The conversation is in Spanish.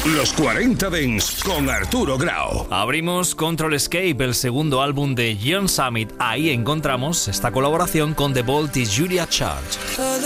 Los 40 Dents con Arturo Grau. Abrimos Control Escape, el segundo álbum de John Summit. Ahí encontramos esta colaboración con The Vault y Julia Church.